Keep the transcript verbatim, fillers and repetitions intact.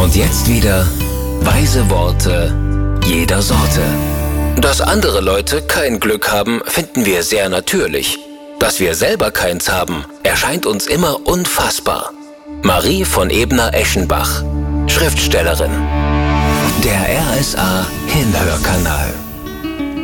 Und jetzt wieder weise Worte jeder Sorte. Dass andere Leute kein Glück haben, finden wir sehr natürlich. Dass wir selber keins haben, erscheint uns immer unfassbar. Marie von Ebner-Eschenbach, Schriftstellerin. Der R S A Hinhörkanal.